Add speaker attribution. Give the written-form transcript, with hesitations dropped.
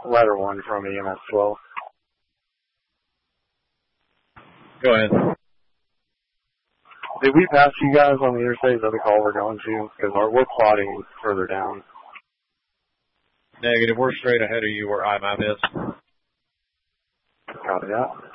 Speaker 1: ladder 1 from EMS 12.
Speaker 2: Go ahead.
Speaker 1: Did we pass you guys on the interstate? Is that the call we're going to? Because we're plotting further down.
Speaker 2: Negative. We're straight ahead of you where IMAP is.
Speaker 1: Copy that.